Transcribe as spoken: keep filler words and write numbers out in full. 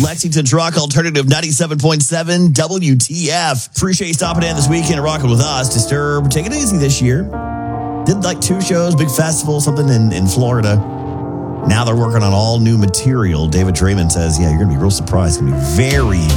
Lexington's Rock Alternative ninety-seven point seven W T F. Appreciate you stopping in this weekend and rocking with us. Disturbed, take it easy this year. Did like two shows, big festival, something in, in Florida. Now they're working on all new material. David Draymond says, yeah, you're going to be real surprised. It's going to be very,